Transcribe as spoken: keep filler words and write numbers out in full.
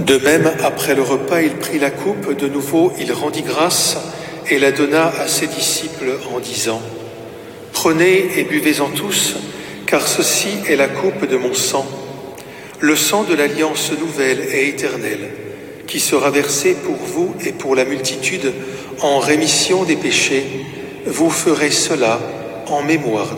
De même, après le repas, il prit la coupe, de nouveau il rendit grâce et la donna à ses disciples en disant : « Prenez et buvez-en tous, car ceci est la coupe de mon sang, le sang de l'alliance nouvelle et éternelle, qui sera versé pour vous et pour la multitude en rémission des péchés. Vous ferez cela en mémoire de moi. »